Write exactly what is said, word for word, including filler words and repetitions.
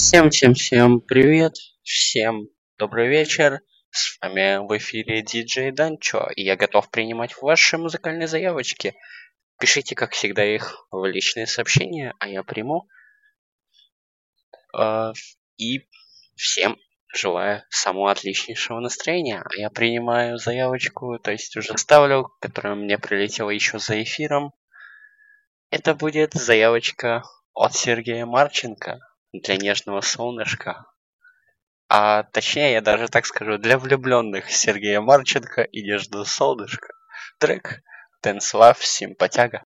Всем-всем-всем привет, всем добрый вечер. С вами в эфире диджей Данчо, и я готов принимать ваши музыкальные заявочки. Пишите, как всегда, их в личные сообщения, а я приму. Э, и всем желаю самого отличнейшего настроения. А я принимаю заявочку, то есть уже ставлю, которая мне прилетела еще за эфиром. Это будет заявочка от Сергея Марченко для нежного солнышка. А точнее, я даже так скажу, для влюбленных Сергея Марченко и Нежного солнышка. Трек Дэнс Лав Симпатяга.